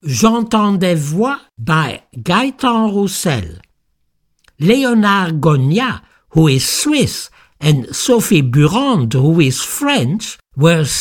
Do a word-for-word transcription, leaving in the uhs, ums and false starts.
J'entendais voix by Gaëtan Roussel. Leonard Gonia, who is Swiss, and Sophie Burand, who is French, were